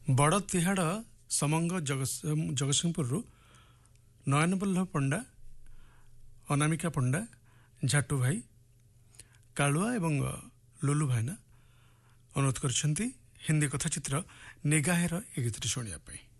ବଡ଼ ତିହାଡ଼ ସମଙ୍ଗ ଜଗତସିଂହପୁରରୁ ନୟନବଲ୍ଲଭ ପଣ୍ଡା, ଅନାମିକା ପଣ୍ଡା, ଝାଟୁ ଭାଇ, କାଳୁଆ ଏବଂ ଲୁଲୁ ଭାଇନା ଅନୁରୋଧ କରିଛନ୍ତି ହିନ୍ଦୀ କଥାଚିତ୍ର ନିଗାହେର ଏ ଗୀତଟି ଶୁଣିବା ପାଇଁ।